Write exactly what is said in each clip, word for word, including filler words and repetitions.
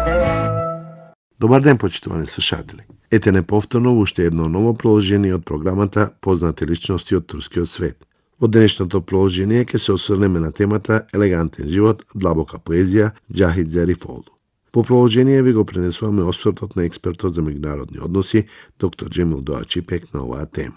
Добар ден, почитувани слушатели. Ете неповторно уште едно ново проложение од програмата Познати личности од турскиот свет. Во денешното проложение ќе се осврнеме на темата Елегантен живот, длабока поезија, Џахид Зарифолу. По проложение ви го пренесуваме освртот на експертот за меѓународни односи, доктор Џемил Доачипек, на оваа тема.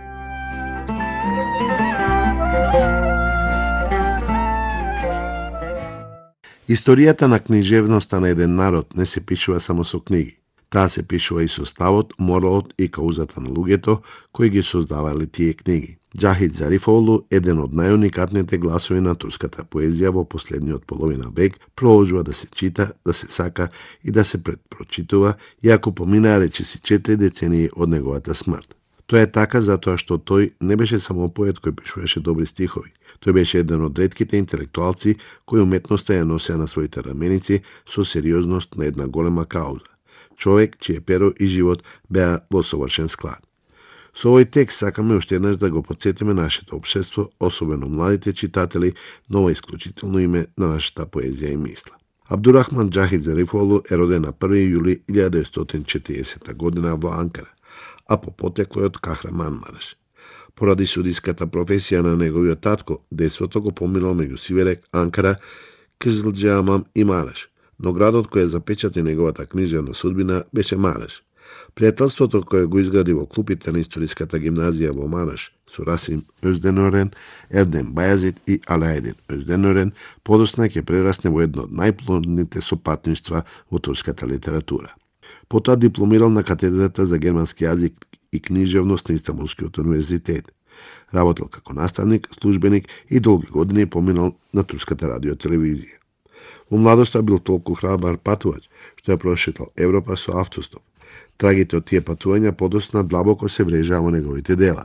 Историјата на книжевноста на еден народ не се пишува само со книги. Таа се пишува и со ставот, моралот и каузата на луѓето кои ги создавале тие книги. Џахид Зарифолу, еден од најуникатните гласови на турската поезија во последниот половина век, продолжува да се чита, да се сака и да се предпрочитува, иако поминаа речиси четири децении од неговата смрт. Тоа е така затоа што тој не беше само поет кој пишуваше добри стихови. Тој беше еден од ретките интелектуалци кои уметноста ја носеа на своите раменици со сериозност на една голема кауза. Човек чие перо и живот беа во совршен склад. Со овој текст сакаме уште еднаш да го потсетиме нашето општество, особено младите читатели, на ова исклучително име на нашата поезија и мисла. Абдурахман Џахид Зарифолу е роден на први јули илјада деветстотини и четиридесета година во Анкара, а по потекло од Кахраманмараш. Поради судиската професија на неговиот татко, детството го поминал меѓу Сиверек, Анкара, Кызылџамам и Мараш, но градот кој запечати неговата книжевна судбина беше Мараш. Пријателството кое го изгради во клупите на историската гимназија во Мараш со Расим Озденорен, Ердем Бајазид и Алаедин Озденорен подосна ќе прерасне во едно од најплодните сопатништва во турската литература. Потоа дипломирал на катедрата за германски јазик и книжевност на Истанбулскиот универзитет. Работел како наставник, службеник и долги години поминал на турската радиотелевизија. Во младоста бил толку храбар патувач, што ја прошетал Европа со автостоп. Трагите од тие патувања подосна длабоко се врежаа во неговите дела.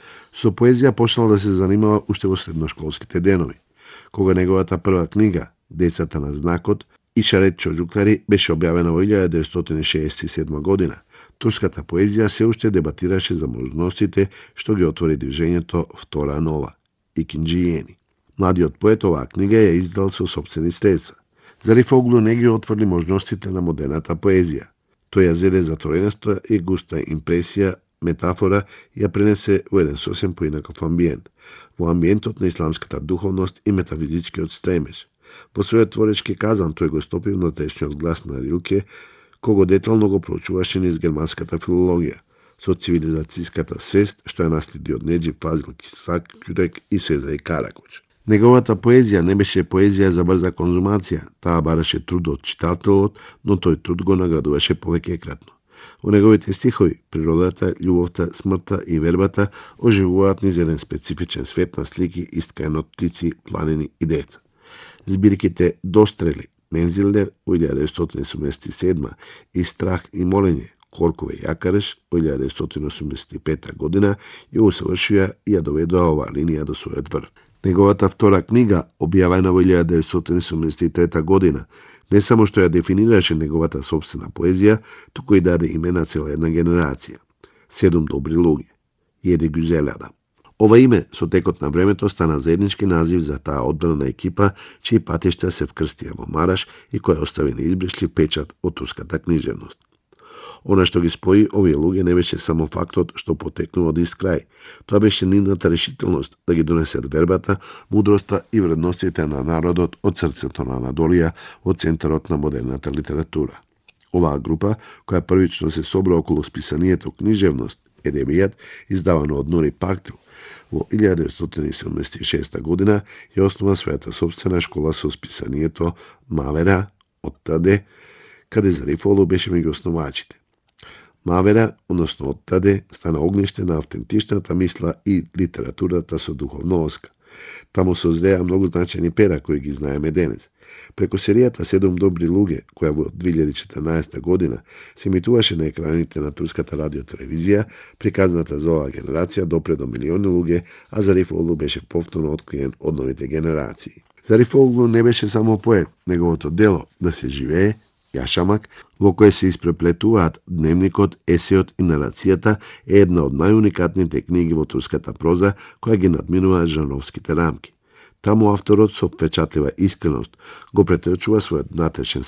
Со поезија почнал да се занимава уште во средношколските денови, кога неговата прва книга, Децата на знакот, Ишарет чоџуклари, беше објавена во илјада деветстотини шеесет и седма година. Турската поезија се уште дебатираше за можностите што ги отвори движењето Втора нова, Икинџијени. Младиот поет оваа книга ја издал со сопствени средства. Зарифоглу не ги отвори можностите на модерната поезија. Тој ја зеде затворената и густа импресија, метафора и ја пренесе во еден сосем поинаков амбиент, во амбиентот на исламската духовност и метафизичкиот стремеж. Во својот творечки казан тој го стопи внатрешниот глас на Рилке, кого детално го проучуваше низ германската филологија, со цивилизацијската свест што ја наследи од Неџип Фазил Кисак-Кюрек и Сезај Каракоч. Неговата поезија не беше поезија за брза конзумација, таа бараше труд од читателот, но тој труд го наградуваше повеќекратно. Во неговите стихови, природата, љубовта, смртта и вербата оживуваат низ еден специфичен свет на слики искаен од птици, планини и деца. Збирките Дострели, Мензилдер, во илјада деветстотини седумдесет и седма и Страх и молење, Коркове и Акареш, во илјада деветстотини осумдесет и пета година, ја усавршија и ја доведоа оваа линија до својот врв. Неговата втора книга, објавена во илјада деветстотини седумдесет и трета година, не само што ја дефинираше неговата собствена поезија, туку и даде име на цела една генерација. Седум добри луѓе. Једи Гюзелјада. Ова име со текот на времето стана заеднички назив за таа одбрана екипа, чии патишта се вкрстија во Мараш и која остави неизбришлив печат од турската книжевност. Она што ги спои овие луѓе не беше само фактот што потекнува од ист крај. Тоа беше нивната решителност да ги донесат вербата, мудроста и вредностите на народот од срцето на Анадолија, од центарот на модерната литература. Оваа група, која првично се собра околу списанието книжевност, Едебијат, издавано од Нури Пактил, во илјада деветстотини седумдесет и шеста година ја основа својата собствена школа со списанието Мавера од Таде, каде Зарифолу беше меѓу основачите. Мавера, односно од Таде, стана огниште на автентичната мисла и литературата со духовна оска. Таму созреа многу значајни пера кои ги знаеме денес. Преку серијата Седум добри луѓе, која во две илјади и четрнаесета година се емитуваше на екраните на турската радиотелевизија, приказната за оваа генерација допре до милиони луѓе, а Зарифолу беше повторно откриен од новите генерации. Зарифолу не беше само поет, неговото дело да се живее, Јашамак, во кој се испреплетуваат дневникот, есеот и нарацијата, е една од најуникатните книги во турската проза, која ги надминува жанровските рамки. Таму авторот со впечатлива искреност го претечува својот внатрешен свет,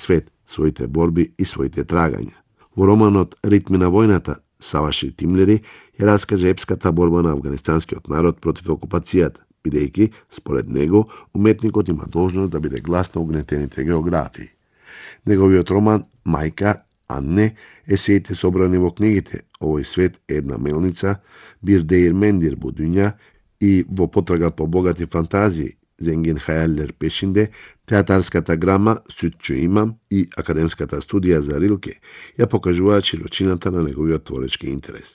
своите борби и своите трагања. Во романот Ритми на војната Саваши Тимлери ја раскаже епската борба на афганистанскиот народ против окупацијата, бидејќи, според него, уметникот има должност да биде глас на угнетените географии. Неговиот роман Мајка, а не есеите собрани во книгите Овој свет е една мелница, Бир Деир Мендир Будуња и Во потрага по богати фантазии Зенгин Хајаллер Пешинде, театарската грама Сүтчо имам и академската студија за Рилке ја покажуваат широчината на неговиот творечки интерес.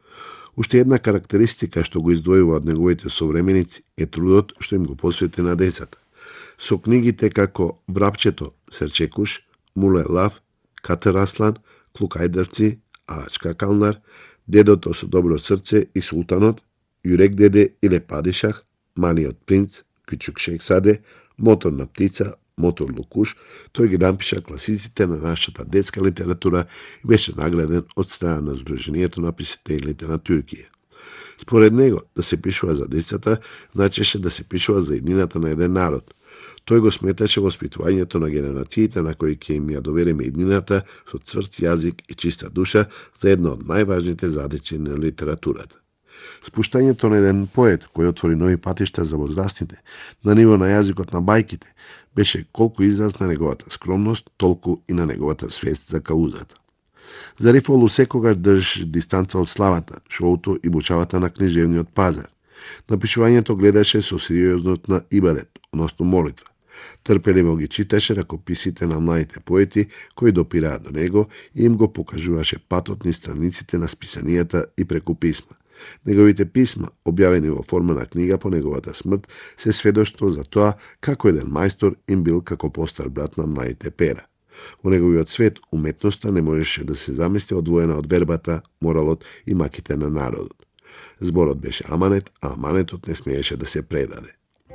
Уште една карактеристика што го издвојува од неговите современици е трудот што им го посвети на децата. Со книгите како Врапчето Серчекуш, Муле Лав, Катер Аслан, Клукајдерци, Аачка Калнар, Дедото со добро срце и Султанот, Јурек деде и Лепадишах, Малиот принц, Кючук Шехзаде, Моторна птица, Мотор Лукуш, тој ги напиша класиците на нашата детска литература и беше награден од страна на Сдруженијето на писателите на Туркија. Според него, да се пишува за децата, значеше да се пишува за иднината на еден народ. Тој го сметаше воспитувањето на генерациите на кои ќе им ја довериме иднината со цврст јазик и чиста душа за една од најважните задачи на литературата. Спуштањето на еден поет кој отвори нови патишта за возрастните на ниво на јазикот на бајките беше колку израз на неговата скромност, толку и на неговата свест за каузата. Зарифолу секогаш држеше дистанца од славата, шоуто и бучавата на книжевниот пазар. Напишувањето гледаше со сериозност на ибадет, односно молитва. Трпеливо ги читаше ракописите на младите поети кои допираат до него и им го покажуваше патот низ страниците на списанијата и преку писма. Неговите писма, објавени во форма на книга по неговата смрт, се сведоштво за тоа како еден мајстор им бил како постар брат на младите пера. Во неговиот свет уметноста не можеше да се замисли одвоена од вербата, моралот и маките на народот. Зборот беше аманет, а аманетот не смееше да се предаде.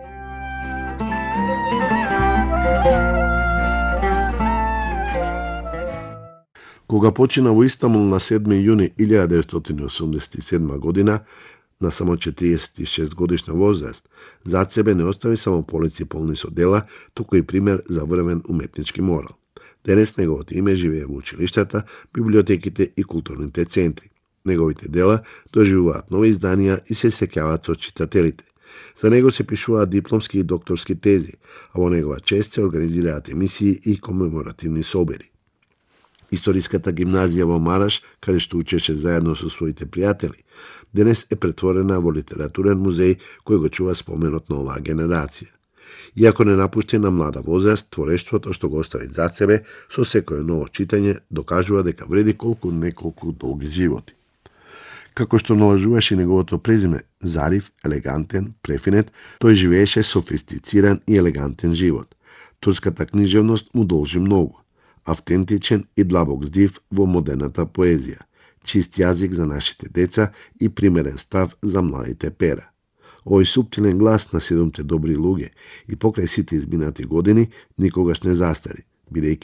Кога почина во Истанбул на седми јуни илјада деветстотини осумдесет и седма година, на само четириесет и шест годишна возраст, зад себе не остави само полици полни со дела, туку и пример за врвен уметнички морал. Денес неговото име живее во училиштата, библиотеките и културните центри. Неговите дела доживуваат нови изданија и се сеќаваат со читателите. За него се пишуваат дипломски и докторски тези, а во негова чест се организираат емисии и комеморативни собери. Историската гимназија во Мараш, каде што учеше заедно со своите пријатели, денес е претворена во литературен музеј кој го чува споменот на оваа генерација. Иако не напушти на млада возраст, творештвото што го остави зад себе, со секое ново читање, докажува дека вреди колку неколку долги животи. Како што налажуваше неговото презиме, зарив, елегантен, префинет, тој живееше софистициран и елегантен живот. Турската книжевност му должи многу. Автентичен и длабок здив во модерната поезија, чист јазик за нашите деца и примерен став за младите пера. Овој суптилен глас на седумте добри луѓе и покрај сите изминати години никогаш не застари, бидејќи